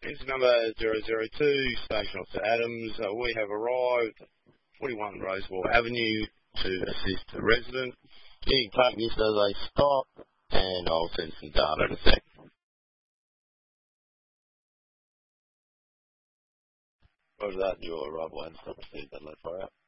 Incident number 002, Station Officer Adams. We have arrived at 41 Rosewall Avenue to assist the resident. You can take this as a stop, and I'll send some data in a sec. Roger that, you're arrival and stop received, that low fire out.